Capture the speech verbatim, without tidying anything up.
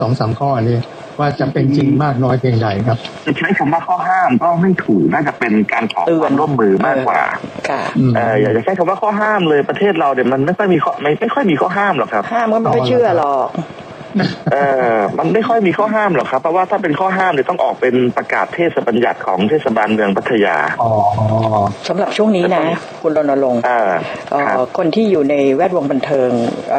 สองสามข้อนี้ว่าจะเป็นจริงมากน้อยเพียงใดครับจะใช้คำว่าข้อห้ามก็ไม่ถูกน่าจะเป็นการขอความร่วมมือมากกว่าค่ะเอออย่าจะใช้คำว่าข้อห้ามเลยประเทศเราเดี๋ยวมันไม่ค่อยมีข้อไม่ไม่ค่อยมีข้อห้ามหรอกครับห้ามก็ไม่เชื่อหรอกเออมันไม่ค่อยมีข้อห้ามหรอกครับเพราะว่าถ้าเป็นข้อห้ามเนี่ยต้องออกเป็นประกาศเทศบัญญัติของเทศบาลเมืองพัทยาอ๋อสำหรับช่วงนี้นะคุณรณรงค์คนที่อยู่ในแวดวงบันเทิง